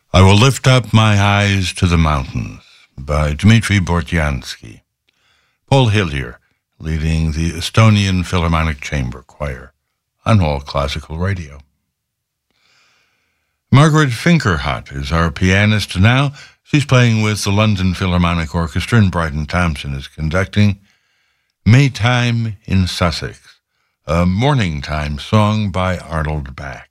I Will Lift Up My Eyes to the Mountains by Dmitri Bortyansky. Paul Hillier leading the Estonian Philharmonic Chamber Choir on All Classical Radio. Margaret Finkerhut is our pianist now. She's playing with the London Philharmonic Orchestra, and Bryden Thompson is conducting Maytime in Sussex, a morning time song by Arnold Bach.